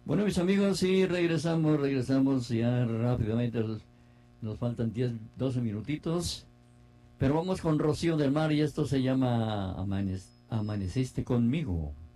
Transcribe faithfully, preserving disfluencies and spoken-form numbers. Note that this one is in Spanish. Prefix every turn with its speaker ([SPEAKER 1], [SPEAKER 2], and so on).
[SPEAKER 1] Bueno, mis amigos, sí, regresamos, regresamos ya rápidamente. Nos faltan diez, doce minutitos. Pero vamos con Rocío del Mar y esto se llama Amanec- Amaneciste conmigo.